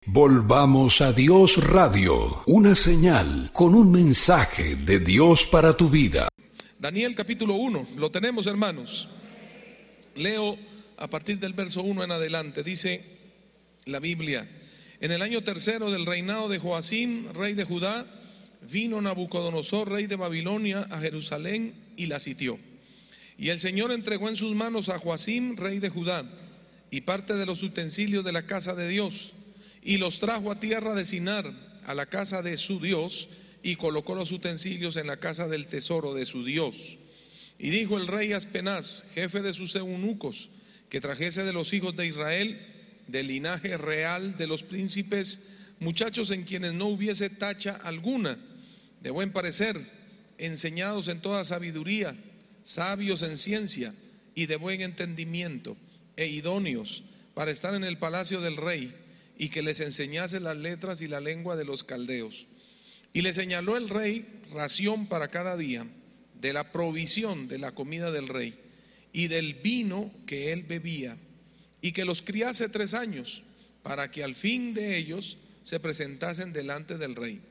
Volvamos a Dios Radio, una señal con un mensaje de Dios para tu vida. Daniel capítulo 1, lo tenemos, hermanos. Leo a partir del verso 1 en adelante. Dice la Biblia: en el año tercero del reinado de Joacim, rey de Judá, vino Nabucodonosor, rey de Babilonia, a Jerusalén y la sitió. Y el Señor entregó en sus manos a Joacim, rey de Judá, y parte de los utensilios de la casa de Dios, y los trajo a tierra de Sinar, a la casa de su Dios, y colocó los utensilios en la casa del tesoro de su Dios. Y dijo el rey Aspenaz, jefe de sus eunucos, que trajese de los hijos de Israel, del linaje real de los príncipes, muchachos en quienes no hubiese tacha alguna, de buen parecer, enseñados en toda sabiduría, sabios en ciencia y de buen entendimiento, e idóneos para estar en el palacio del rey, y que les enseñase las letras y la lengua de los caldeos. Y le señaló el rey ración para cada día, de la provisión de la comida del rey, y del vino que él bebía, y que los criase 3 años, para que al fin de ellos se presentasen delante del rey.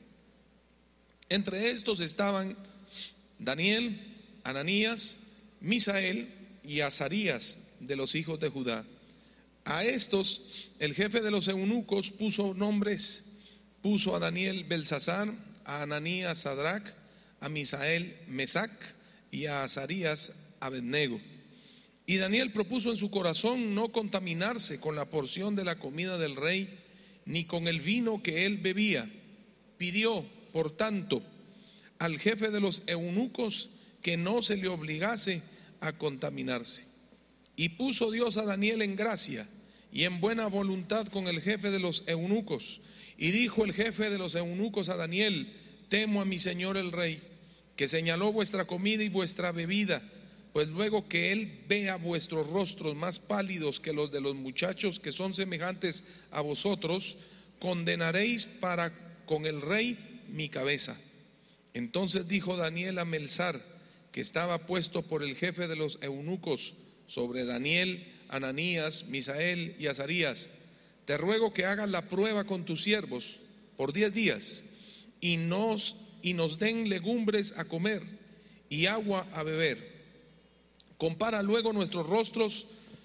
Entre estos estaban Daniel, Ananías, Misael y Azarías, de los hijos de Judá. A estos el jefe de los eunucos puso nombres, puso a Daniel Belsasar, a Ananías Sadrac, a Misael Mesac y a Azarías Abednego. Y Daniel propuso en su corazón no contaminarse con la porción de la comida del rey, ni con el vino que él bebía. Pidió, por tanto, al jefe de los eunucos que no se le obligase a contaminarse. Y puso Dios a Daniel en gracia y en buena voluntad con el jefe de los eunucos. Y dijo el jefe de los eunucos a Daniel: temo a mi señor el rey, que señaló vuestra comida y vuestra bebida, pues luego que él vea vuestros rostros más pálidos que los de los muchachos que son semejantes a vosotros, condenaréis para con el rey mi cabeza. Entonces dijo Daniel a Melsar, que estaba puesto por el jefe de los eunucos sobre Daniel, Ananías, Misael y Azarías: te ruego que hagas la prueba con tus siervos por 10 días y nos den legumbres a comer y agua a beber. Compara luego nuestros rostros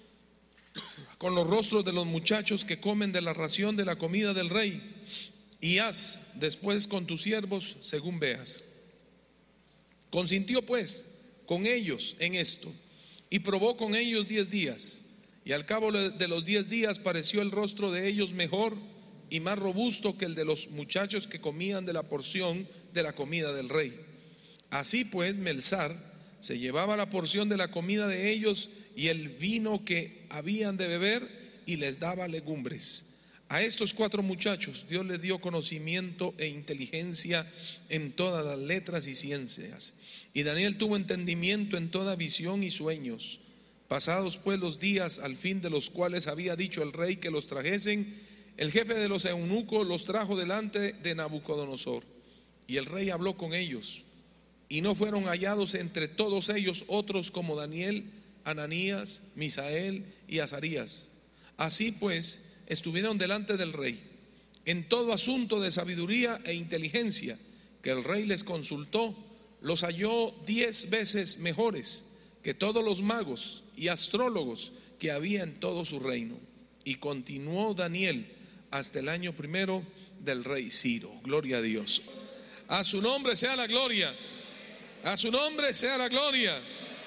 con los rostros de los muchachos que comen de la ración de la comida del rey, y haz después con tus siervos según veas. Consintió pues con ellos en esto, y probó con ellos 10 días, y al cabo de los 10 días pareció el rostro de ellos mejor y más robusto que el de los muchachos que comían de la porción de la comida del rey. Así pues Melsar se llevaba la porción de la comida de ellos y el vino que habían de beber, y les daba legumbres. A estos 4 muchachos Dios les dio conocimiento e inteligencia en todas las letras y ciencias. Y Daniel tuvo entendimiento en toda visión y sueños. Pasados pues los días, al fin de los cuales había dicho el rey que los trajesen, el jefe de los eunucos los trajo delante de Nabucodonosor. Y el rey habló con ellos, y no fueron hallados entre todos ellos otros como Daniel, Ananías, Misael y Azarías. Así pues estuvieron delante del rey en todo asunto de sabiduría e inteligencia que el rey les consultó. Los halló 10 veces mejores que todos los magos y astrólogos que había en todo su reino. Y continuó Daniel hasta el año primero del rey Ciro. Gloria a Dios. A su nombre sea la gloria. A su nombre sea la gloria.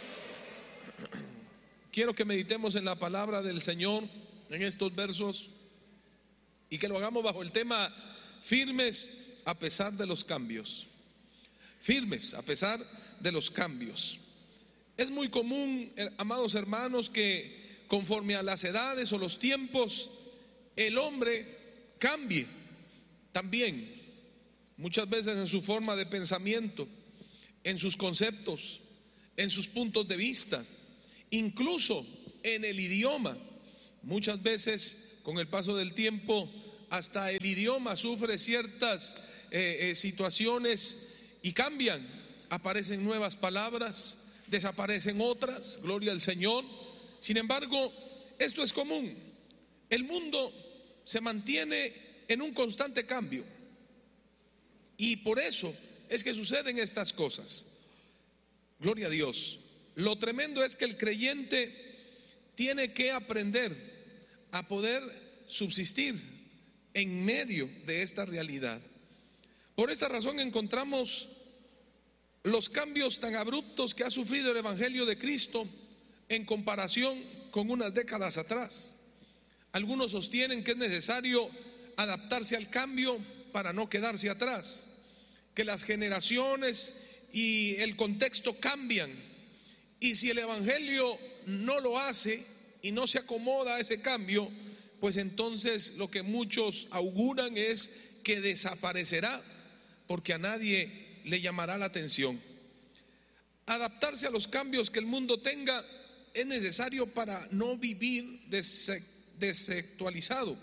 Quiero que meditemos en la palabra del Señor en estos versos, y que lo hagamos bajo el tema firmes a pesar de los cambios. Firmes a pesar de los cambios. Es muy común, amados hermanos, que conforme a las edades o los tiempos, el hombre cambie también, muchas veces en su forma de pensamiento, en sus conceptos, en sus puntos de vista, incluso en el idioma. Muchas veces con el paso del tiempo hasta el idioma sufre ciertas situaciones y cambian, aparecen nuevas palabras, desaparecen otras, gloria al Señor. Sin embargo, esto es común. El mundo se mantiene en un constante cambio. Y por eso es que suceden estas cosas. Gloria a Dios. Lo tremendo es que el creyente tiene que aprender a poder subsistir en medio de esta realidad. Por esta razón encontramos los cambios tan abruptos que ha sufrido el Evangelio de Cristo en comparación con unas décadas atrás. Algunos sostienen que es necesario adaptarse al cambio para no quedarse atrás, que las generaciones y el contexto cambian, y si el Evangelio no lo hace y no se acomoda a ese cambio, pues entonces lo que muchos auguran es que desaparecerá, porque a nadie le llamará la atención. Adaptarse a los cambios que el mundo tenga es necesario para no vivir desactualizado.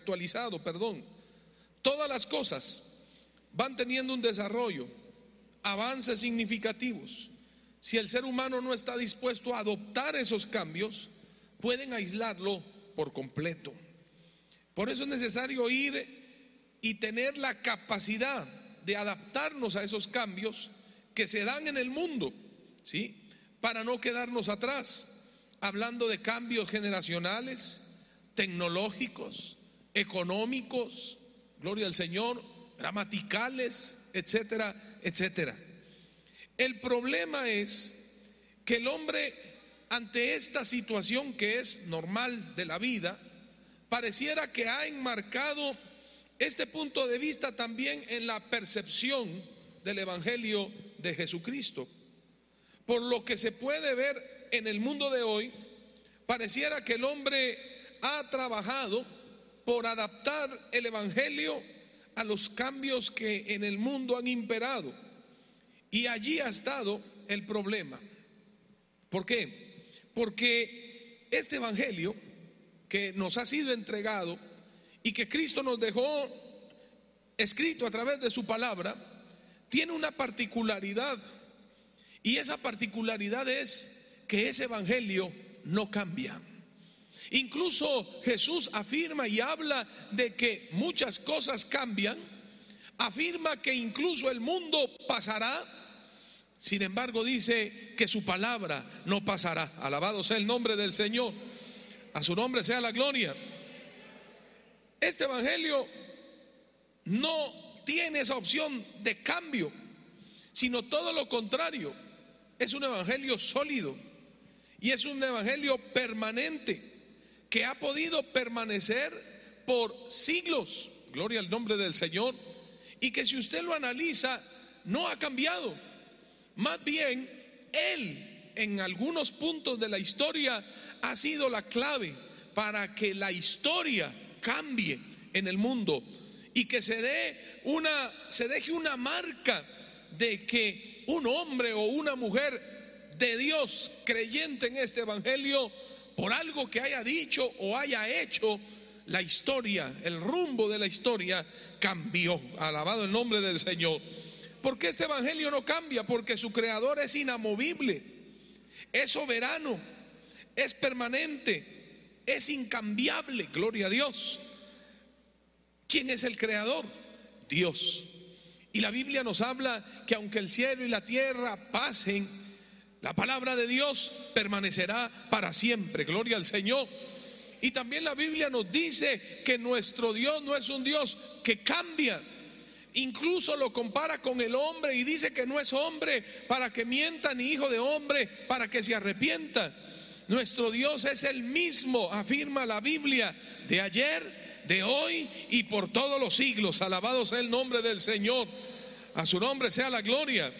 Todas las cosas van teniendo un desarrollo, avances significativos. Si el ser humano no está dispuesto a adoptar esos cambios, pueden aislarlo por completo. Por eso es necesario ir y tener la capacidad de adaptarnos a esos cambios que se dan en el mundo, ¿sí? Para no quedarnos atrás, hablando de cambios generacionales, tecnológicos, económicos, gloria al Señor, gramaticales, etcétera, etcétera. El problema es que el hombre, ante esta situación que es normal de la vida, pareciera que ha enmarcado este punto de vista también en la percepción del Evangelio de Jesucristo. Por lo que se puede ver en el mundo de hoy, pareciera que el hombre ha trabajado por adaptar el Evangelio a los cambios que en el mundo han imperado. Y allí ha estado el problema. ¿Por qué? Porque este Evangelio que nos ha sido entregado y que Cristo nos dejó escrito a través de su palabra, tiene una particularidad, y esa particularidad es que ese Evangelio no cambia. Incluso Jesús afirma y habla de que muchas cosas cambian, afirma que incluso el mundo pasará, sin embargo dice que su palabra no pasará. Alabado sea el nombre del Señor, a su nombre sea la gloria. Este Evangelio no tiene esa opción de cambio, sino todo lo contrario. Es un Evangelio sólido y es un Evangelio permanente que ha podido permanecer por siglos, gloria al nombre del Señor, y que si usted lo analiza no ha cambiado. Más bien, Él en algunos puntos de la historia ha sido la clave para que la historia cambie en el mundo y que se deje una marca de que un hombre o una mujer de Dios creyente en este Evangelio, por algo que haya dicho o haya hecho, la historia, el rumbo de la historia cambió. Alabado el nombre del Señor. Porque este Evangelio no cambia, porque su creador es inamovible, es soberano, es permanente, es incambiable. Gloria a Dios. ¿Quién es el creador? Dios. Y la Biblia nos habla que aunque el cielo y la tierra pasen, la palabra de Dios permanecerá para siempre. Gloria al Señor. Y también la Biblia nos dice que nuestro Dios no es un Dios que cambia. Incluso lo compara con el hombre y dice que no es hombre para que mienta, ni hijo de hombre para que se arrepienta. Nuestro Dios es el mismo, afirma la Biblia, de ayer, de hoy y por todos los siglos. Alabado sea el nombre del Señor, a su nombre sea la gloria.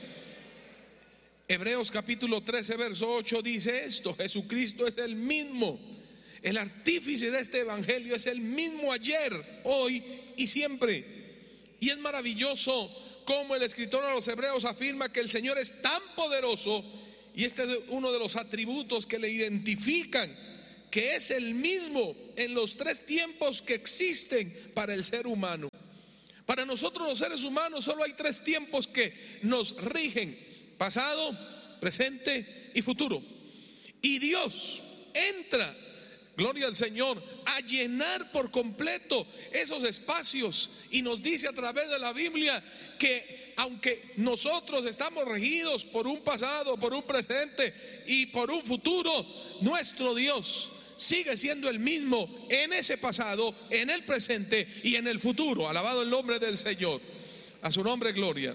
Hebreos capítulo 13 verso 8 dice esto: Jesucristo es el mismo, el artífice de este evangelio es el mismo ayer, hoy y siempre. Y es maravilloso cómo el escritor a los Hebreos afirma que el Señor es tan poderoso, y este es uno de los atributos que le identifican, que es el mismo en los tres tiempos que existen para el ser humano. Para nosotros los seres humanos solo hay tres tiempos que nos rigen: pasado, presente y futuro. Y Dios entra, gloria al Señor, a llenar por completo esos espacios. Y nos dice a través de la Biblia que aunque nosotros estamos regidos por un pasado, por un presente y por un futuro, nuestro Dios sigue siendo el mismo en ese pasado, en el presente y en el futuro. Alabado el nombre del Señor. A su nombre gloria.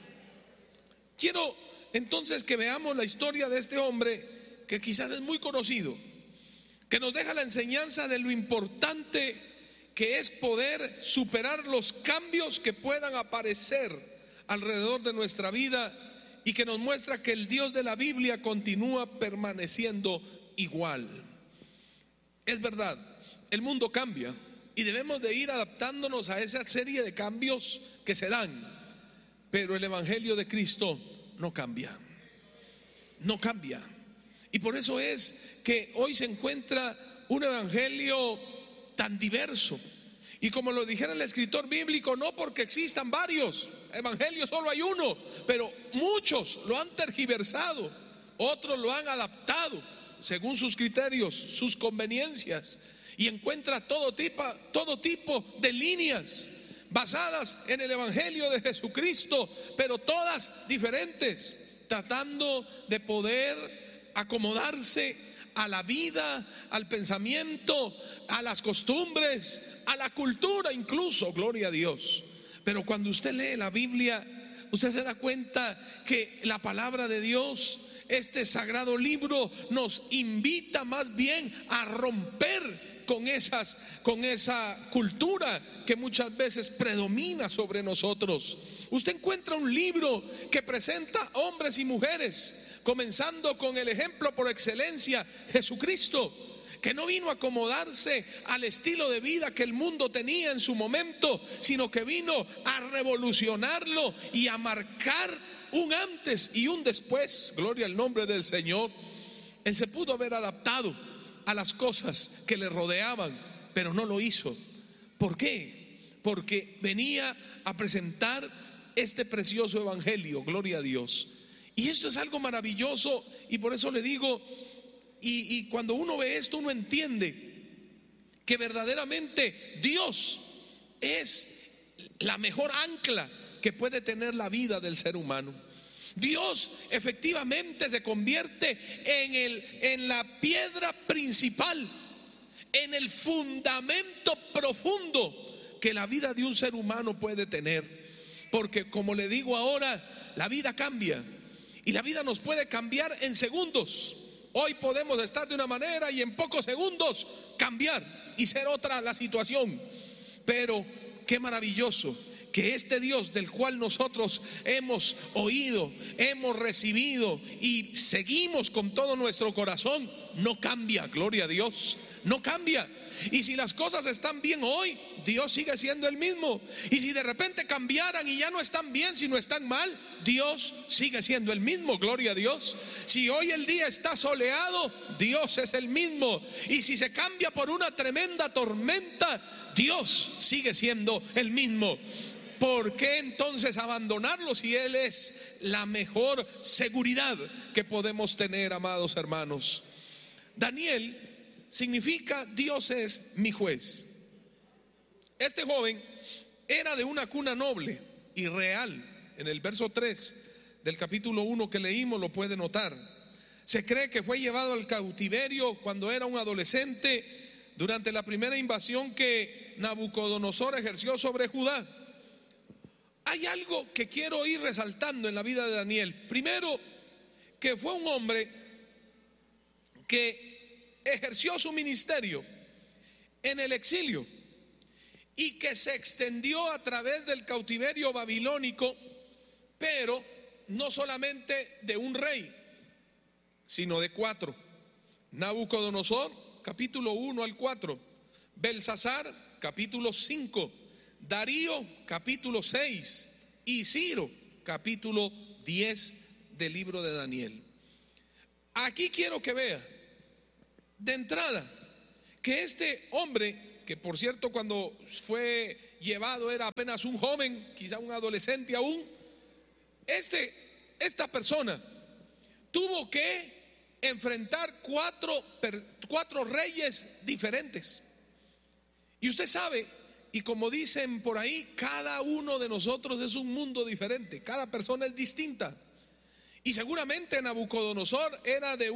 Quiero entonces que veamos la historia de este hombre que quizás es muy conocido, que nos deja la enseñanza de lo importante que es poder superar los cambios que puedan aparecer alrededor de nuestra vida, y que nos muestra que el Dios de la Biblia continúa permaneciendo igual. Es verdad, el mundo cambia y debemos de ir adaptándonos a esa serie de cambios que se dan, pero el Evangelio de Cristo no cambia, no cambia. Y por eso es que hoy se encuentra un evangelio tan diverso. Y como lo dijera el escritor bíblico, no porque existan varios evangelios, solo hay uno, pero muchos lo han tergiversado, otros lo han adaptado según sus criterios, sus conveniencias, y encuentra todo tipo de líneas basadas en el evangelio de Jesucristo, pero todas diferentes, tratando de poder acomodarse a la vida, al pensamiento, a las costumbres, a la cultura incluso, gloria a Dios. Pero cuando usted lee la Biblia, usted se da cuenta que la palabra de Dios, este sagrado libro, nos invita más bien a romper con esa cultura que muchas veces predomina sobre nosotros. Usted encuentra un libro que presenta hombres y mujeres, comenzando con el ejemplo por excelencia, Jesucristo, que no vino a acomodarse al estilo de vida que el mundo tenía en su momento, sino que vino a revolucionarlo y a marcar un antes y un después. Gloria al nombre del Señor. Él se pudo haber adaptado a las cosas que le rodeaban, pero no lo hizo. ¿Por qué? Porque venía a presentar este precioso evangelio, gloria a Dios. Y esto es algo maravilloso, y por eso le digo, y cuando uno ve esto, uno entiende que verdaderamente Dios es la mejor ancla que puede tener la vida del ser humano. Dios efectivamente se convierte en la piedra principal, en el fundamento profundo que la vida de un ser humano puede tener. Porque como le digo ahora, la vida cambia, y la vida nos puede cambiar en segundos. Hoy podemos estar de una manera y en pocos segundos cambiar y ser otra la situación. Pero qué maravilloso que este Dios del cual nosotros hemos oído, hemos recibido y seguimos con todo nuestro corazón, no cambia, gloria a Dios, no cambia. Y si las cosas están bien hoy, Dios sigue siendo el mismo. Y si de repente cambiaran y ya no están bien, sino están mal, Dios sigue siendo el mismo, gloria a Dios. Si hoy el día está soleado, Dios es el mismo. Y si se cambia por una tremenda tormenta, Dios sigue siendo el mismo. ¿Por qué entonces abandonarlo si Él es la mejor seguridad que podemos tener, amados hermanos? Daniel significa Dios es mi juez. Este joven era de una cuna noble y real. En el verso 3 del capítulo 1 que leímos lo puede notar. Se cree que fue llevado al cautiverio cuando era un adolescente durante la primera invasión que Nabucodonosor ejerció sobre Judá. Hay algo que quiero ir resaltando en la vida de Daniel. Primero, que fue un hombre que ejerció su ministerio en el exilio y que se extendió a través del cautiverio babilónico, pero no solamente de un rey, sino de 4. Nabucodonosor, capítulo 1 al 4. Belsasar, capítulo 5. Darío, capítulo 6. Y Ciro, capítulo 10 del libro de Daniel. Aquí quiero que vea de entrada que este hombre, que por cierto cuando fue llevado era apenas un joven, quizá un adolescente aún, esta persona tuvo que enfrentar cuatro reyes diferentes. Y usted sabe, y como dicen por ahí, cada uno de nosotros es un mundo diferente, cada persona es distinta. Y seguramente Nabucodonosor era de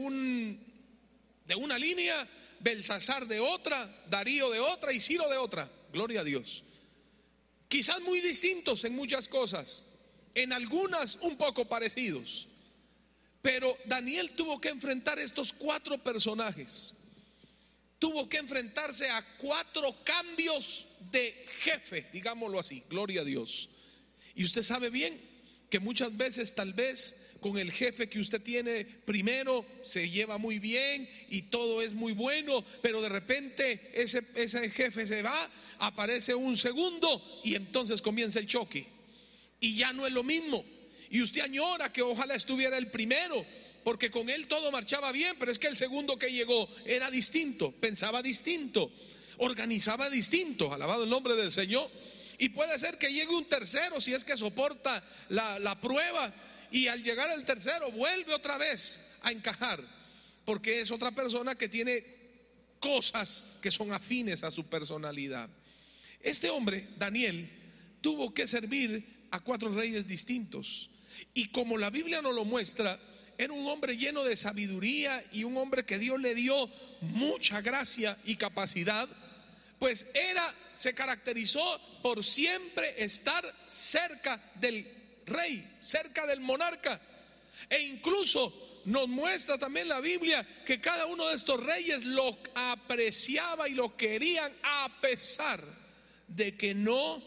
una línea, Belsasar de otra, Darío de otra y Ciro de otra. Gloria a Dios. Quizás muy distintos en muchas cosas, en algunas un poco parecidos. Pero Daniel tuvo que enfrentar estos cuatro personajes. Tuvo que enfrentarse a cuatro cambios de jefe, digámoslo así, gloria a Dios. Y usted sabe bien que muchas veces tal vez con el jefe que usted tiene primero se lleva muy bien y todo es muy bueno, pero de repente ese jefe se va, aparece un segundo y entonces comienza el choque. Y ya no es lo mismo. Y usted añora que ojalá estuviera el primero, porque con él todo marchaba bien, pero es que el segundo que llegó era distinto, pensaba distinto, organizaba distinto, alabado el nombre del Señor. Y puede ser que llegue un tercero si es que soporta la prueba, y al llegar el tercero vuelve otra vez a encajar, porque es otra persona que tiene cosas que son afines a su personalidad. Este hombre, Daniel, tuvo que servir a cuatro reyes distintos, y como la Biblia nos lo muestra, era un hombre lleno de sabiduría y un hombre que Dios le dio mucha gracia y capacidad, pues se caracterizó por siempre estar cerca del rey, cerca del monarca. E incluso nos muestra también la Biblia que cada uno de estos reyes lo apreciaba y lo querían, a pesar de que no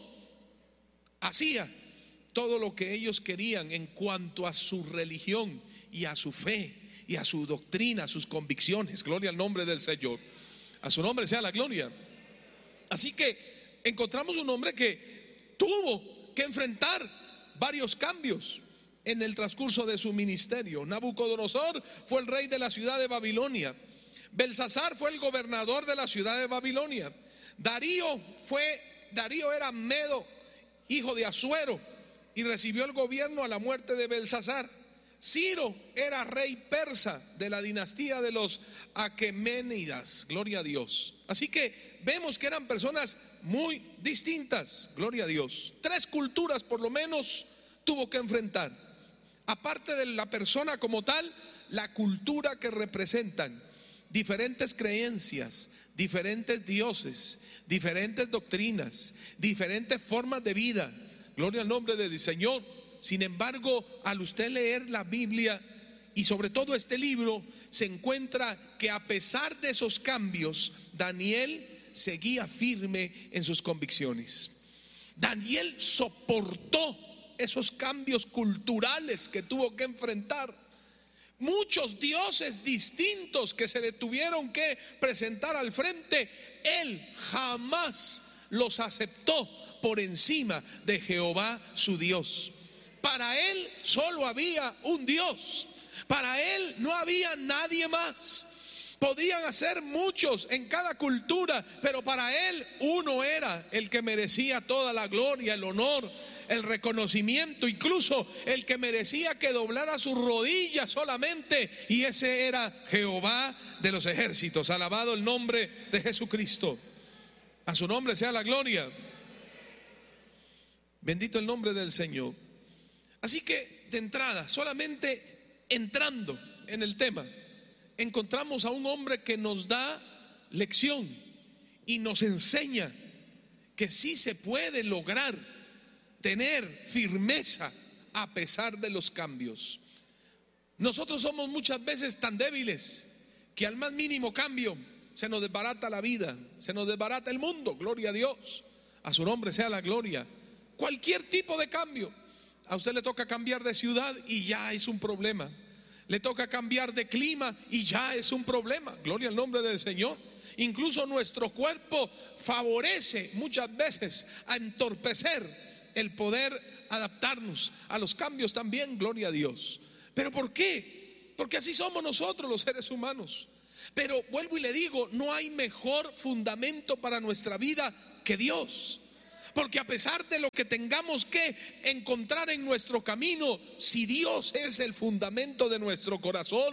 hacía todo lo que ellos querían en cuanto a su religión y a su fe y a su doctrina, a sus convicciones. Gloria al nombre del Señor. A su nombre sea la gloria. Así que encontramos un hombre que tuvo que enfrentar varios cambios en el transcurso de su ministerio. Nabucodonosor fue el rey de la ciudad de Babilonia. Belsasar fue el gobernador de la ciudad de Babilonia. Darío era medo, hijo de Asuero, y recibió el gobierno a la muerte de Belsasar. Ciro era rey persa de la dinastía de los Aqueménidas, gloria a Dios. Así que vemos que eran personas muy distintas, gloria a Dios. Tres culturas por lo menos tuvo que enfrentar. Aparte de la persona como tal, la cultura que representan, diferentes creencias, diferentes dioses, diferentes doctrinas, diferentes formas de vida. Gloria al nombre del Señor. Sin embargo, al usted leer la Biblia y sobre todo este libro, se encuentra que a pesar de esos cambios, Daniel seguía firme en sus convicciones. Daniel soportó esos cambios culturales que tuvo que enfrentar. Muchos dioses distintos que se le tuvieron que presentar al frente, él jamás los aceptó por encima de Jehová su Dios. Para él solo había un Dios, para él no había nadie más. Podían hacer muchos en cada cultura, pero para él uno era el que merecía toda la gloria, el honor, el reconocimiento, incluso el que merecía que doblara sus rodillas solamente, y ese era Jehová de los ejércitos. Alabado el nombre de Jesucristo. A su nombre sea la gloria. Bendito el nombre del Señor. Así que de entrada, solamente entrando en el tema, encontramos a un hombre que nos da lección y nos enseña que sí se puede lograr tener firmeza a pesar de los cambios. Nosotros somos muchas veces tan débiles que al más mínimo cambio se nos desbarata la vida, se nos desbarata el mundo. Gloria a Dios, a su nombre sea la gloria. Cualquier tipo de cambio. A usted le toca cambiar de ciudad y ya es un problema. Le toca cambiar de clima y ya es un problema. Gloria al nombre del Señor. Incluso nuestro cuerpo favorece muchas veces a entorpecer el poder adaptarnos a los cambios también. Gloria a Dios. ¿Pero por qué? Porque así somos nosotros los seres humanos. Pero vuelvo y le digo, no hay mejor fundamento para nuestra vida que Dios. Porque a pesar de lo que tengamos que encontrar en nuestro camino, si Dios es el fundamento de nuestro corazón,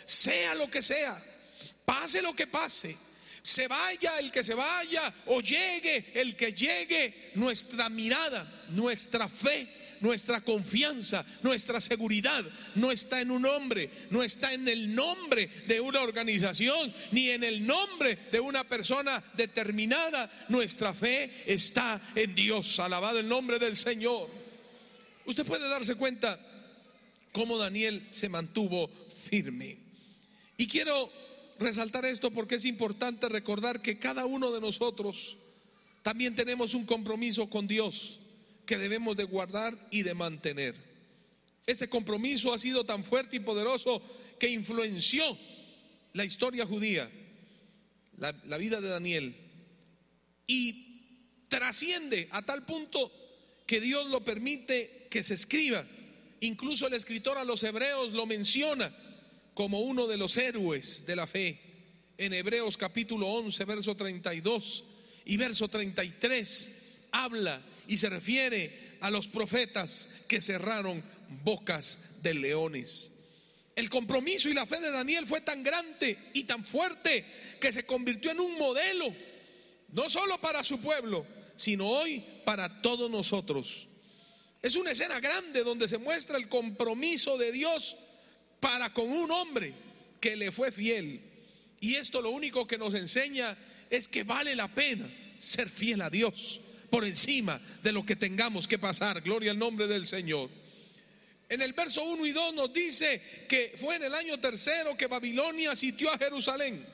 sea lo que sea, pase lo que pase, se vaya el que se vaya o llegue el que llegue, nuestra mirada, nuestra fe, nuestra confianza, nuestra seguridad no está en un hombre, no está en el nombre de una organización, ni en el nombre de una persona determinada. Nuestra fe está en Dios. Alabado el nombre del Señor. Usted puede darse cuenta cómo Daniel se mantuvo firme. Y quiero resaltar esto porque es importante recordar que cada uno de nosotros también tenemos un compromiso con Dios que debemos de guardar y de mantener. Este compromiso ha sido tan fuerte y poderoso que influenció la historia judía, la vida de Daniel, y trasciende a tal punto que Dios lo permite que se escriba. Incluso el escritor a los hebreos lo menciona como uno de los héroes de la fe. En Hebreos capítulo 11, verso 32 y verso 33 habla y se refiere a los profetas que cerraron bocas de leones. El compromiso y la fe de Daniel fue tan grande y tan fuerte que se convirtió en un modelo, no solo para su pueblo, sino hoy para todos nosotros. Es una escena grande donde se muestra el compromiso de Dios para con un hombre que le fue fiel. Y esto lo único que nos enseña es que vale la pena ser fiel a Dios por encima de lo que tengamos que pasar. Gloria al nombre del Señor. En el verso 1 y 2 nos dice que fue en el año tercero que Babilonia sitió a Jerusalén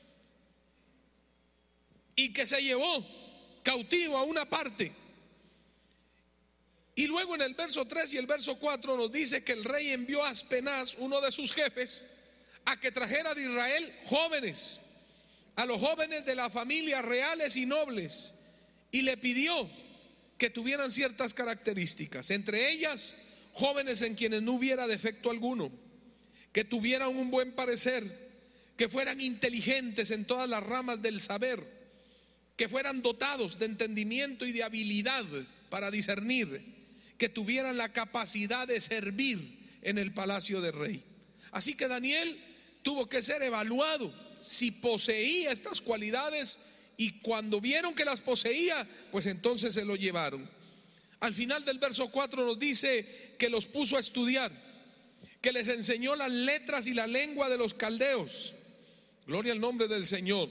y que se llevó cautivo a una parte. Y luego en el verso 3 y el verso 4 nos dice que el rey envió a Aspenaz, uno de sus jefes, a que trajera de Israel jóvenes, a los jóvenes de las familias reales y nobles, y le pidió que tuvieran ciertas características, entre ellas jóvenes en quienes no hubiera defecto alguno, que tuvieran un buen parecer, que fueran inteligentes en todas las ramas del saber, que fueran dotados de entendimiento y de habilidad para discernir, que tuvieran la capacidad de servir en el palacio del rey. Así que Daniel tuvo que ser evaluado si poseía estas cualidades, y cuando vieron que las poseía, pues entonces se lo llevaron. Al final del verso 4 nos dice que los puso a estudiar, que les enseñó las letras y la lengua de los caldeos. Gloria al nombre del Señor.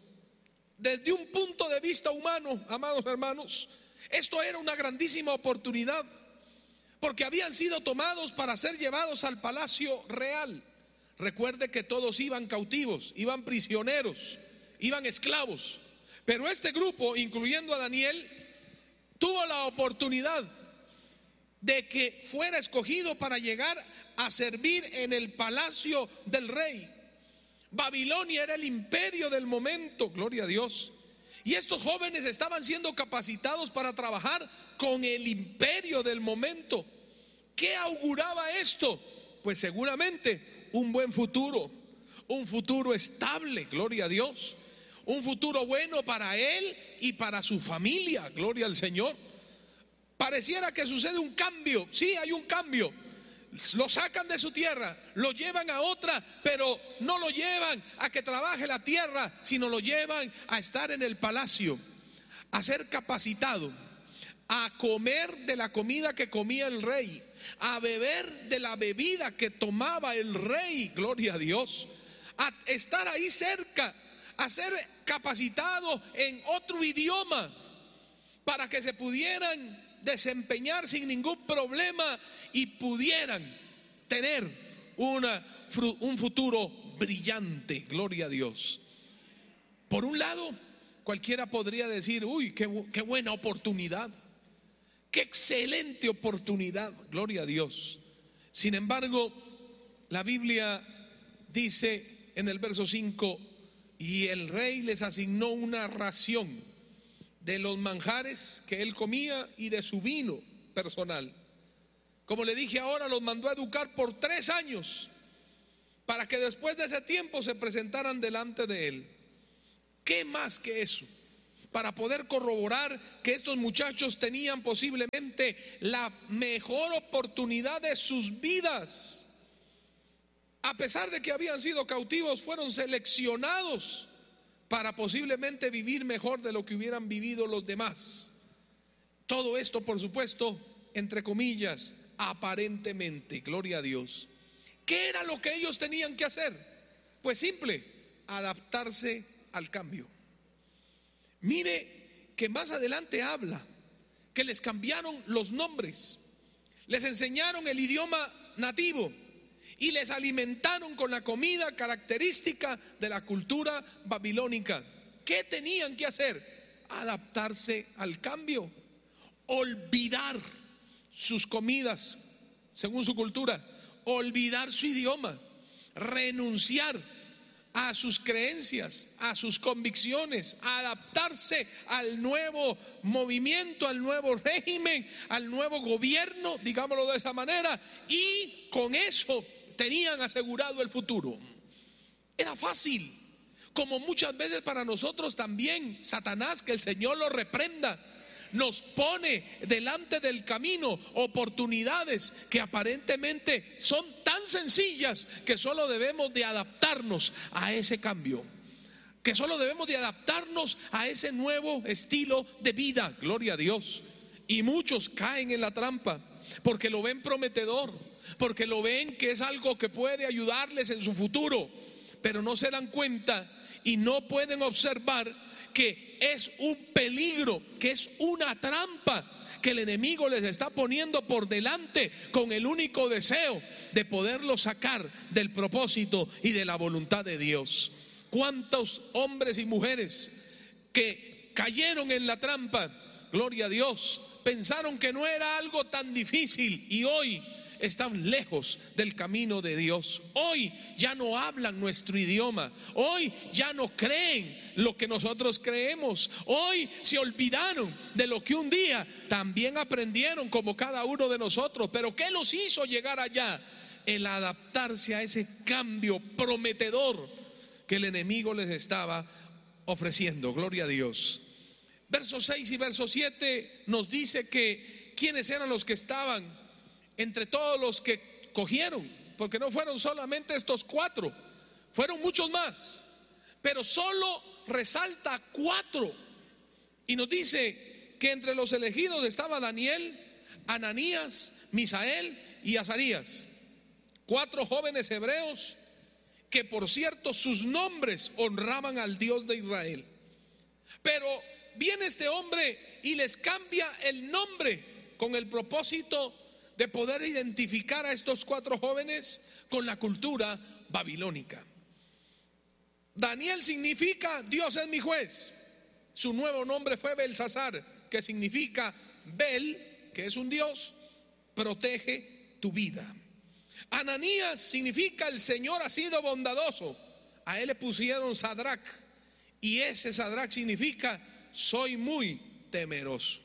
Desde un punto de vista humano, amados hermanos, esto era una grandísima oportunidad, porque habían sido tomados para ser llevados al palacio real. Recuerde que todos iban cautivos, iban prisioneros, iban esclavos. Pero este grupo, incluyendo a Daniel, tuvo la oportunidad de que fuera escogido para llegar a servir en el palacio del rey. Babilonia era el imperio del momento, gloria a Dios. Y estos jóvenes estaban siendo capacitados para trabajar con el imperio del momento. ¿Qué auguraba esto? Pues seguramente un buen futuro, un futuro estable, gloria a Dios. Un futuro bueno para él y para su familia, gloria al Señor. Pareciera que sucede un cambio, sí, hay un cambio. Lo sacan de su tierra, lo llevan a otra, pero no lo llevan a que trabaje la tierra, sino lo llevan a estar en el palacio, a ser capacitado, a comer de la comida que comía el rey, a beber de la bebida que tomaba el rey, gloria a Dios, a estar ahí cerca, a ser capacitado en otro idioma para que se pudieran desempeñar sin ningún problema y pudieran tener un futuro brillante, gloria a Dios. Por un lado, cualquiera podría decir, uy, qué buena oportunidad, qué excelente oportunidad, gloria a Dios. Sin embargo, la Biblia dice en el verso 5, y el rey les asignó una ración de los manjares que él comía y de su vino personal. Como le dije ahora, los mandó a educar por 3 años para que después de ese tiempo se presentaran delante de él. ¿Qué más que eso? Para poder corroborar que estos muchachos tenían posiblemente la mejor oportunidad de sus vidas. a pesar de que habían sido cautivos, fueron seleccionados para posiblemente vivir mejor de lo que hubieran vivido los demás. Todo esto, por supuesto, entre comillas, aparentemente, gloria a Dios. ¿Qué era lo que ellos tenían que hacer? Pues simple, adaptarse al cambio. Mire que más adelante habla que les cambiaron los nombres, les enseñaron el idioma nativo y les alimentaron con la comida característica de la cultura babilónica. ¿Qué tenían que hacer? Adaptarse al cambio, olvidar sus comidas según su cultura, olvidar su idioma, renunciar a sus creencias, a sus convicciones, adaptarse al nuevo movimiento, al nuevo régimen, al nuevo gobierno, digámoslo de esa manera, y con eso tenían asegurado el futuro. Era fácil, como muchas veces para nosotros también. Satanás, que el Señor lo reprenda, nos pone delante del camino oportunidades que aparentemente son tan sencillas que solo debemos de adaptarnos a ese cambio, que solo debemos de adaptarnos a ese nuevo estilo de vida, gloria a Dios. Y muchos caen en la trampa porque lo ven prometedor, porque lo ven que es algo que puede ayudarles en su futuro, pero no se dan cuenta y no pueden observar que es un peligro, que es una trampa que el enemigo les está poniendo por delante con el único deseo de poderlo sacar del propósito y de la voluntad de Dios. ¿Cuántos hombres y mujeres que cayeron en la trampa, gloria a Dios, pensaron que no era algo tan difícil y hoy están lejos del camino de Dios? Hoy ya no hablan nuestro idioma, hoy ya no creen lo que nosotros creemos, hoy se olvidaron de lo que un día también aprendieron como cada uno de nosotros. Pero ¿qué los hizo llegar allá? El adaptarse a ese cambio prometedor que el enemigo les estaba ofreciendo, gloria a Dios. Versos 6 y verso 7 nos dice que quiénes eran los que estaban entre todos los que cogieron, porque no fueron solamente estos 4, fueron muchos más, pero solo resalta 4 y nos dice que entre los elegidos estaba Daniel, Ananías, Misael y Azarías, 4 jóvenes hebreos que, por cierto, sus nombres honraban al Dios de Israel. Pero viene este hombre y les cambia el nombre con el propósito de poder identificar a estos 4 jóvenes con la cultura babilónica. Daniel significa Dios es mi juez. Su nuevo nombre fue Belsasar, que significa Bel, que es un Dios, protege tu vida. Ananías significa el Señor ha sido bondadoso. A él le pusieron Sadrach, y ese Sadrach significa soy muy temeroso.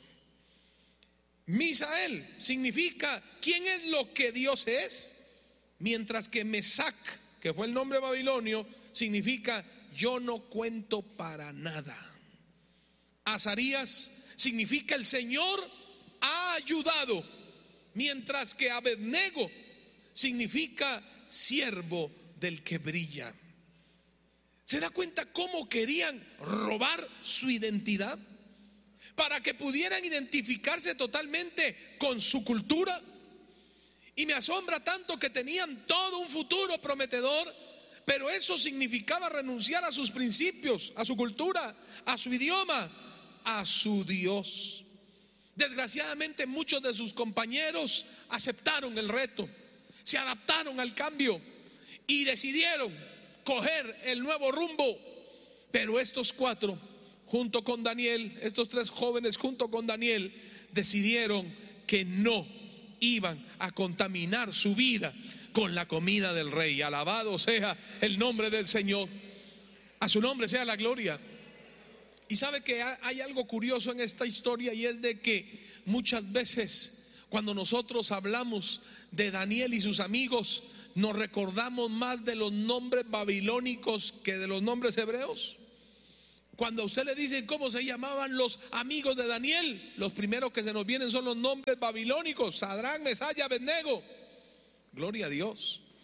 Misael significa ¿quién es lo que Dios es? Mientras que Mesac, que fue el nombre babilonio, significa yo no cuento para nada. Azarías significa el Señor ha ayudado, mientras que Abednego significa siervo del que brilla. ¿Se da cuenta cómo querían robar su identidad? Para que pudieran identificarse totalmente con su cultura. Y me asombra tanto que tenían todo un futuro prometedor, pero eso significaba renunciar a sus principios, a su cultura, a su idioma, a su Dios. Desgraciadamente muchos de sus compañeros aceptaron el reto, se adaptaron al cambio y decidieron coger el nuevo rumbo. Pero estos 4 junto con Daniel, estos 3 jóvenes junto con Daniel, decidieron que no iban a contaminar su vida con la comida del rey. Alabado sea el nombre del Señor, a su nombre sea la gloria. Y sabe que hay algo curioso en esta historia, y es de que muchas veces cuando nosotros hablamos de Daniel y sus amigos, nos recordamos más de los nombres babilónicos que de los nombres hebreos. Cuando a usted le dicen cómo se llamaban los amigos de Daniel, los primeros que se nos vienen son los nombres babilónicos: Sadrach, Mesach y Abednego. Gloria a Dios.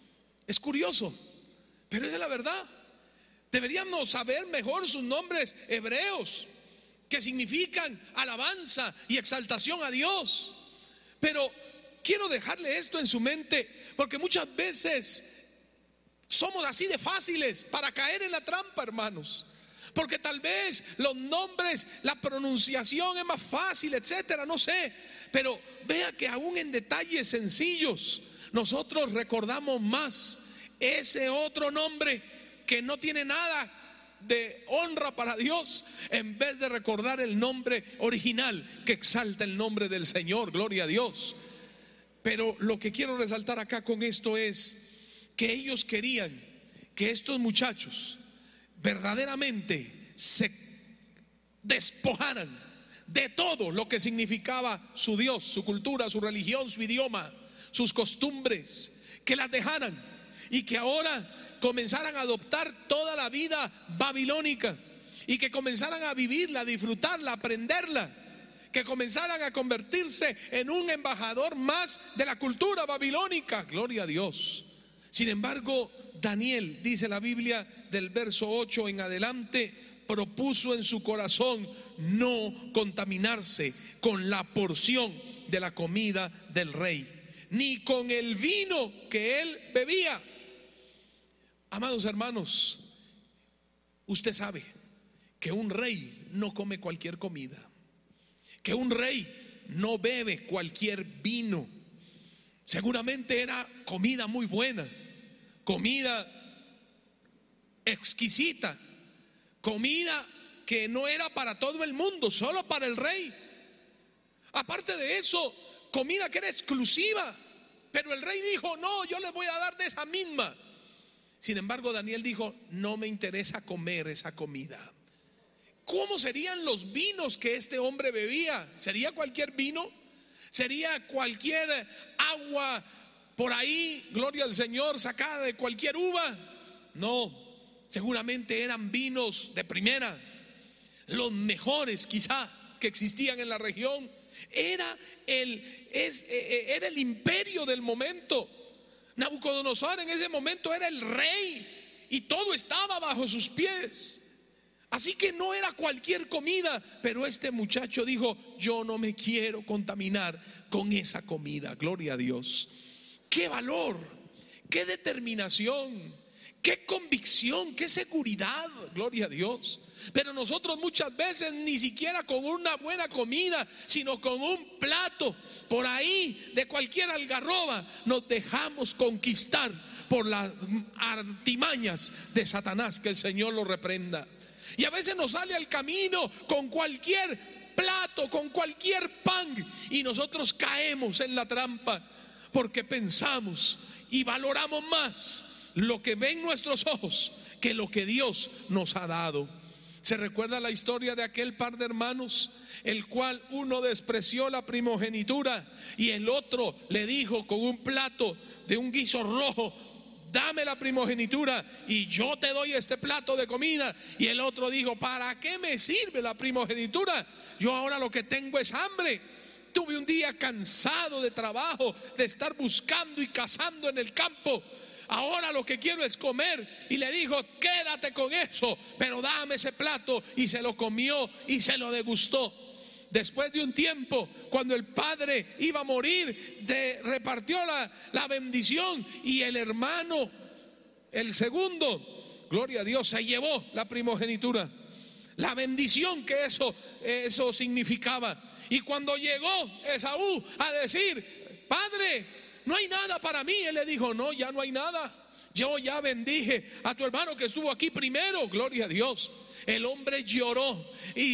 Es curioso, pero esa es la verdad. Deberíamos saber mejor sus nombres hebreos, que significan alabanza y exaltación a Dios. Pero quiero dejarle esto en su mente, porque muchas veces somos así de fáciles para caer en la trampa, hermanos. Porque tal vez los nombres, la pronunciación es más fácil, etcétera, no sé. Pero vea que aún en detalles sencillos nosotros recordamos más ese otro nombre que no tiene nada de honra para Dios, en vez de recordar el nombre original que exalta el nombre del Señor. Gloria a Dios. Pero lo que quiero resaltar acá con esto es que ellos querían que estos muchachos verdaderamente se despojaran de todo lo que significaba su Dios, su cultura, su religión, su idioma, sus costumbres, que las dejaran y que ahora comenzaran a adoptar toda la vida babilónica y que comenzaran a vivirla, a disfrutarla, a aprenderla, que comenzaran a convertirse en un embajador más de la cultura babilónica. Gloria a Dios. Sin embargo, Daniel, dice la Biblia del verso 8 en adelante, propuso en su corazón no contaminarse con la porción de la comida del rey, ni con el vino que él bebía. Amados hermanos, usted sabe que un rey no come cualquier comida, que un rey no bebe cualquier vino. Seguramente era comida muy buena, comida exquisita, comida que no era para todo el mundo, solo para el rey. Aparte de eso, comida que era exclusiva, pero el rey dijo: no, yo les voy a dar de esa misma. Sin embargo, Daniel dijo: no me interesa comer esa comida. ¿Cómo serían los vinos que este hombre bebía? ¿Sería cualquier vino? ¿Sería cualquier agua por ahí, gloria al Señor, sacada de cualquier uva? No, seguramente eran vinos de primera, los mejores quizá que existían en la región. Era el imperio del momento. Nabucodonosor en ese momento era el rey y todo estaba bajo sus pies. Así que no era cualquier comida, pero este muchacho dijo: yo no me quiero contaminar con esa comida. Gloria a Dios. Qué valor, qué determinación, qué convicción, qué seguridad. Gloria a Dios. Pero nosotros muchas veces ni siquiera con una buena comida, sino con un plato por ahí de cualquier algarroba, nos dejamos conquistar por las artimañas de Satanás. Que el Señor lo reprenda. Y a veces nos sale al camino con cualquier plato, con cualquier pan, y nosotros caemos en la trampa porque pensamos y valoramos más lo que ven nuestros ojos que lo que Dios nos ha dado. ¿Se recuerda la historia de aquel par de hermanos, el cual uno despreció la primogenitura y el otro le dijo con un plato de un guiso rojo: dame la primogenitura y yo te doy este plato de comida? Y el otro dijo: ¿para qué me sirve la primogenitura? Yo ahora lo que tengo es hambre. Tuve un día cansado de trabajo, de estar buscando y cazando en el campo. Ahora lo que quiero es comer. Y le dijo: quédate con eso, pero dame ese plato. Y se lo comió y se lo degustó. Después de un tiempo, cuando el padre iba a morir, repartió la bendición, y el hermano, el segundo, gloria a Dios, se llevó la primogenitura, la bendición que eso significaba. Y cuando llegó Esaú a decir: padre, no hay nada para mí, él le dijo: no, ya no hay nada. Yo ya bendije a tu hermano que estuvo aquí primero. Gloria a Dios. El hombre lloró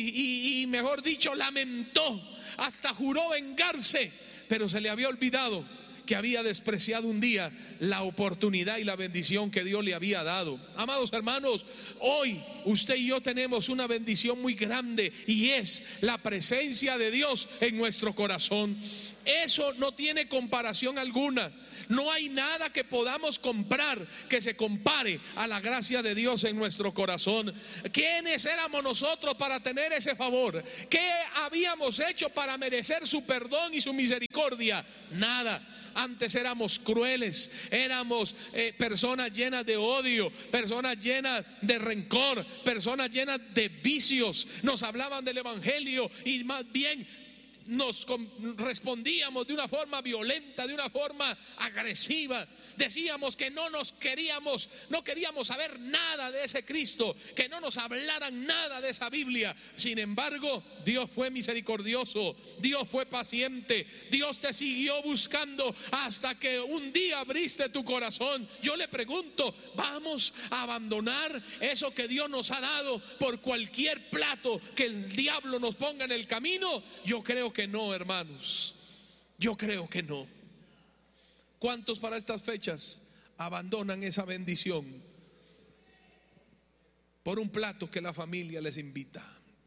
y mejor dicho, lamentó, hasta juró vengarse, pero se le había olvidado que había despreciado un día la oportunidad y la bendición que Dios le había dado. Amados hermanos, hoy usted y yo tenemos una bendición muy grande, y es la presencia de Dios en nuestro corazón. Eso no tiene comparación alguna. No hay nada que podamos comprar que se compare a la gracia de Dios en nuestro corazón. ¿Quiénes éramos nosotros para tener ese favor? ¿Qué habíamos hecho para merecer su perdón y su misericordia? Nada. Antes éramos crueles, éramos personas llenas de odio, personas llenas de rencor, personas llenas de vicios. Nos hablaban del evangelio y más bien nos respondíamos de una forma violenta, de una forma agresiva. Decíamos que no queríamos saber nada de ese Cristo, que no nos hablaran nada de esa Biblia. Sin embargo, Dios fue misericordioso, Dios fue paciente, Dios te siguió buscando hasta que un día abriste tu corazón. Yo le pregunto, ¿vamos a abandonar eso que Dios nos ha dado por cualquier plato que el diablo nos ponga en el camino? Yo creo que no, hermanos. Yo creo que no. ¿Cuántos para estas fechas abandonan esa bendición por un plato que la familia les invita?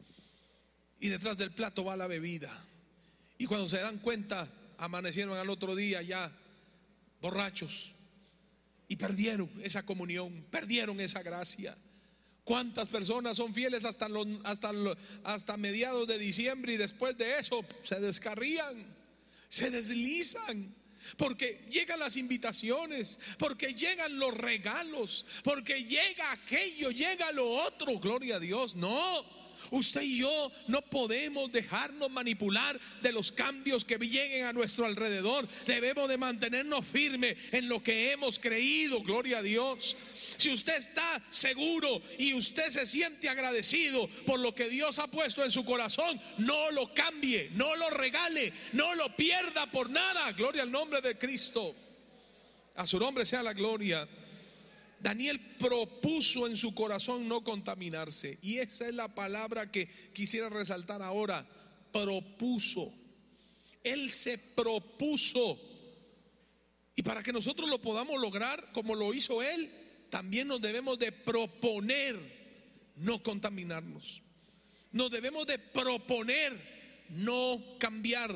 Y detrás del plato va la bebida. Y cuando se dan cuenta, amanecieron al otro día ya borrachos y perdieron esa comunión, perdieron esa gracia. ¿Cuántas personas son fieles hasta mediados de diciembre y después de eso se descarrían, se deslizan? Porque llegan las invitaciones, porque llegan los regalos, porque llega aquello, llega lo otro. Gloria a Dios. No, usted y yo no podemos dejarnos manipular de los cambios que lleguen a nuestro alrededor. Debemos de mantenernos firmes en lo que hemos creído. Gloria a Dios. Si usted está seguro y usted se siente agradecido por lo que Dios ha puesto en su corazón, no lo cambie, no lo regale, no lo pierda por nada. Gloria al nombre de Cristo. A su nombre sea la gloria. Daniel propuso en su corazón no contaminarse. Y esa es la palabra que quisiera resaltar ahora. Propuso. Él se propuso. Y para que nosotros lo podamos lograr como lo hizo él, también nos debemos de proponer no contaminarnos. Nos debemos de proponer no cambiar,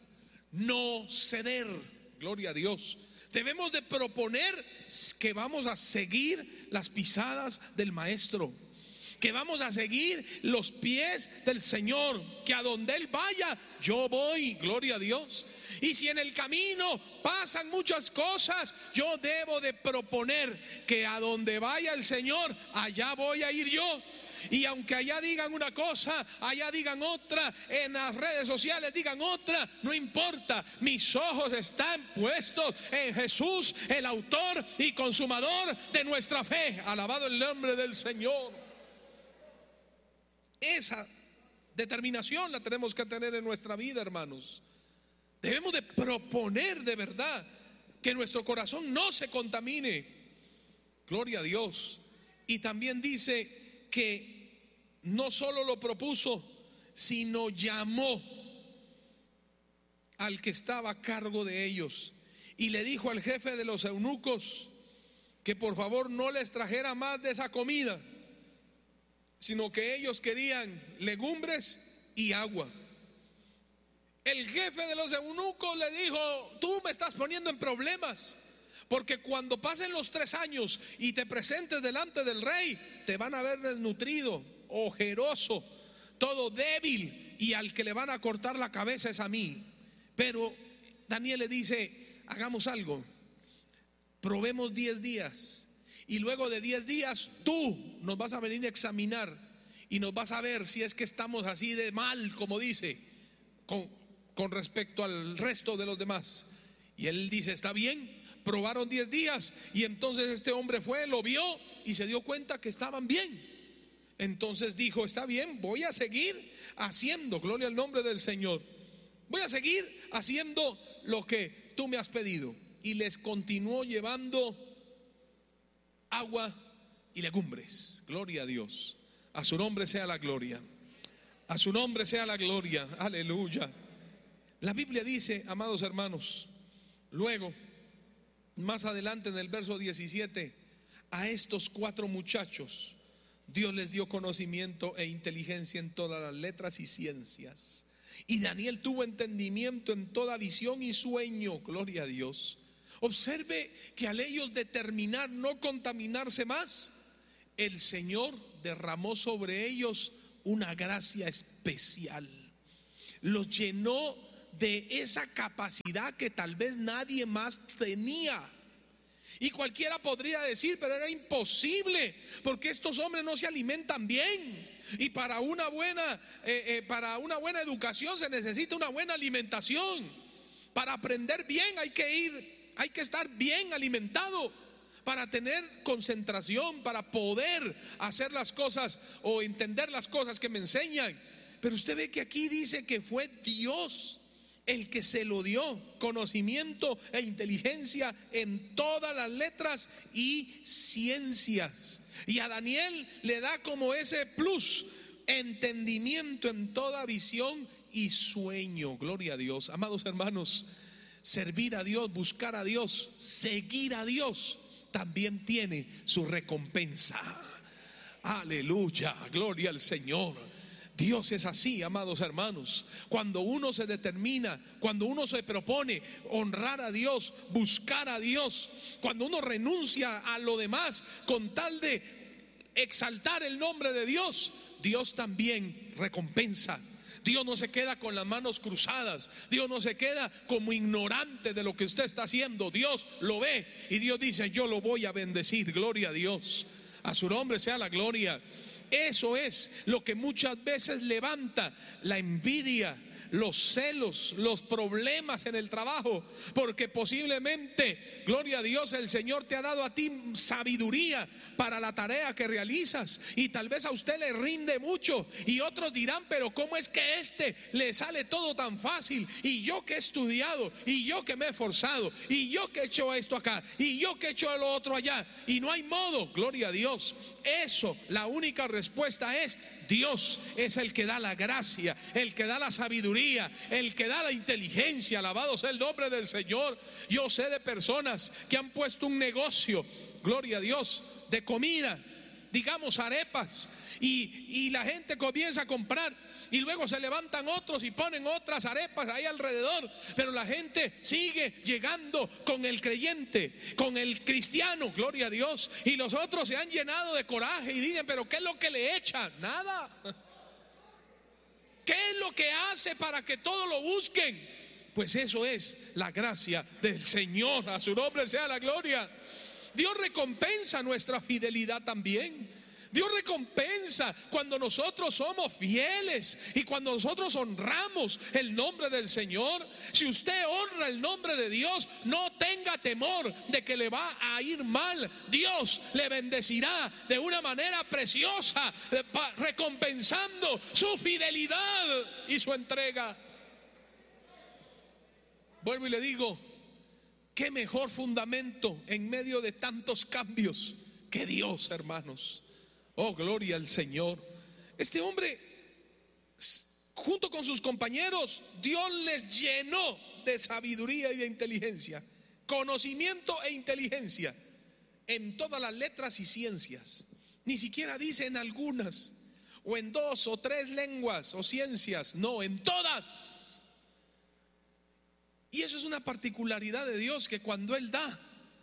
no ceder. Gloria a Dios. Debemos de proponer que vamos a seguir las pisadas del Maestro, que vamos a seguir los pies del Señor, que a donde Él vaya, yo voy. Gloria a Dios. Y si en el camino pasan muchas cosas, yo debo de proponer que a donde vaya el Señor, allá voy a ir yo. Y aunque allá digan una cosa, allá digan otra, en las redes sociales digan otra, no importa. Mis ojos están puestos en Jesús, el autor y consumador de nuestra fe. Alabado el nombre del Señor. Esa determinación la tenemos que tener en nuestra vida, hermanos. Debemos de proponer de verdad que nuestro corazón no se contamine. Gloria a Dios. Y también dice que no solo lo propuso, sino llamó al que estaba a cargo de ellos y le dijo al jefe de los eunucos que por favor no les trajera más de esa comida, sino que ellos querían legumbres y agua. El jefe de los eunucos le dijo: tú me estás poniendo en problemas, porque cuando pasen los 3 años y te presentes delante del rey, te van a ver desnutrido, ojeroso, todo débil, y al que le van a cortar la cabeza es a mí. Pero Daniel le dice: hagamos algo, probemos 10 días y luego de 10 días tú nos vas a venir a examinar y nos vas a ver si es que estamos así de mal, como dice, con respecto al resto de los demás. Y él dice: está bien. Probaron 10 días y entonces este hombre fue, lo vio y se dio cuenta que estaban bien. Entonces dijo: está bien, voy a seguir haciendo, gloria al nombre del Señor, voy a seguir haciendo lo que tú me has pedido. Y les continuó llevando agua y legumbres. Gloria a Dios. A su nombre sea la gloria. A su nombre sea la gloria. Aleluya. La Biblia dice, amados hermanos, luego, más adelante en el verso 17, a estos 4 muchachos Dios les dio conocimiento e inteligencia en todas las letras y ciencias. Y Daniel tuvo entendimiento en toda visión y sueño, gloria a Dios. Observe que al ellos determinar no contaminarse más, el Señor derramó sobre ellos una gracia especial. Los llenó de esa capacidad que tal vez nadie más tenía. Y cualquiera podría decir, pero era imposible, porque estos hombres no se alimentan bien. Y para una buena educación se necesita una buena alimentación. Para aprender bien hay que estar bien alimentado, para tener concentración, para poder hacer las cosas o entender las cosas que me enseñan. Pero usted ve que aquí dice que fue Dios el que se lo dio, conocimiento e inteligencia en todas las letras y ciencias. Y a Daniel le da como ese plus, entendimiento en toda visión y sueño. Gloria a Dios. Amados hermanos, servir a Dios, buscar a Dios, seguir a Dios también tiene su recompensa. Aleluya, gloria al Señor. Dios es así, amados hermanos. Cuando uno se determina, cuando uno se propone honrar a Dios, buscar a Dios, cuando uno renuncia a lo demás con tal de exaltar el nombre de Dios, Dios también recompensa. Dios no se queda con las manos cruzadas. Dios no se queda como ignorante de lo que usted está haciendo. Dios lo ve y Dios dice: yo lo voy a bendecir. Gloria a Dios. A su nombre sea la gloria. Eso es lo que muchas veces levanta la envidia, los celos, los problemas en el trabajo, porque posiblemente, gloria a Dios, el Señor te ha dado a ti sabiduría para la tarea que realizas, y tal vez a usted le rinde mucho, y otros dirán: pero ¿cómo es que le sale todo tan fácil? Y yo que he estudiado, y yo que me he esforzado, y yo que he hecho esto acá, y yo que he hecho lo otro allá, y no hay modo. Gloria a Dios. Eso, la única respuesta es: Dios es el que da la gracia, el que da la sabiduría, el que da la inteligencia. Alabado sea el nombre del Señor. Yo sé de personas que han puesto un negocio, gloria a Dios, de comida, digamos arepas, y la gente comienza a comprar, y luego se levantan otros y ponen otras arepas ahí alrededor, pero la gente sigue llegando con el creyente, con el cristiano, gloria a Dios, y los otros se han llenado de coraje y dicen: pero ¿qué es lo que le echan? Nada. ¿Qué es lo que hace para que todos lo busquen? Pues eso es la gracia del Señor. A su nombre sea la gloria. Dios recompensa nuestra fidelidad también. Dios recompensa cuando nosotros somos fieles y cuando nosotros honramos el nombre del Señor. Si usted honra el nombre de Dios, no tenga temor de que le va a ir mal. Dios le bendecirá de una manera preciosa, recompensando su fidelidad y su entrega. Vuelvo y le digo: qué mejor fundamento en medio de tantos cambios que Dios, hermanos. Oh, gloria al Señor. Este hombre, junto con sus compañeros, Dios les llenó de sabiduría y de inteligencia, conocimiento e inteligencia en todas las letras y ciencias. Ni siquiera dice en algunas, o en 2 o 3 lenguas o ciencias, no, en todas. Y eso es una particularidad de Dios, que cuando Él da.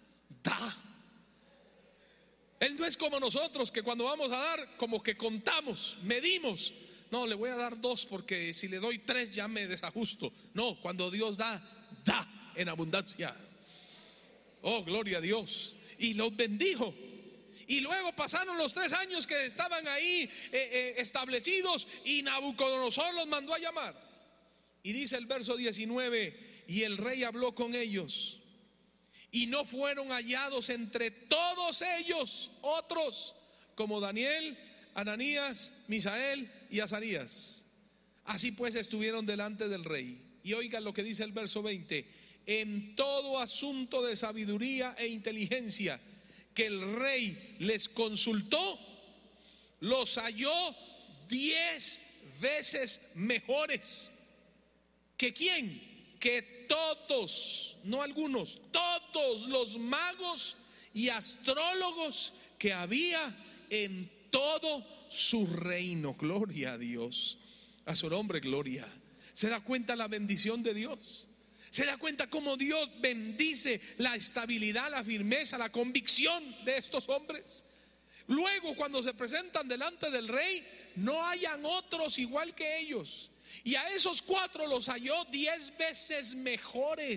Él no es como nosotros, que cuando vamos a dar, como que contamos, medimos. No, le voy a dar 2 porque si le doy 3 ya me desajusto. No, cuando Dios da en abundancia. Oh, gloria a Dios. Y los bendijo. Y luego pasaron los 3 años que estaban ahí establecidos, y Nabucodonosor los mandó a llamar. Y dice el verso 19: y el rey habló con ellos, y no fueron hallados entre todos ellos otros como Daniel, Ananías, Misael y Azarías. Así pues estuvieron delante del rey. Y oigan lo que dice el verso 20: en todo asunto de sabiduría e inteligencia que el rey les consultó, los halló 10 veces mejores. ¿Que quién? Que todos, no algunos, todos los magos y astrólogos que había en todo su reino. Gloria a Dios. A su nombre, gloria. Se da cuenta la bendición de Dios. Se da cuenta cómo Dios bendice la estabilidad, la firmeza, la convicción de estos hombres. Luego, cuando se presentan delante del rey, no hayan otros igual que ellos. Y a esos 4 los halló 10 veces mejores